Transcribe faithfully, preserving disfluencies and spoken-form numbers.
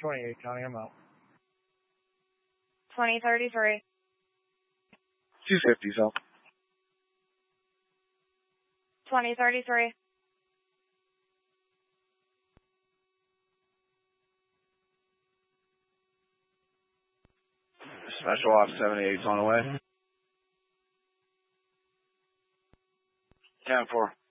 twenty-eight, counting them out. twenty thirty-three. two fifty, so. twenty thirty-three. Special Ops seventy-eight's on the way. ten four.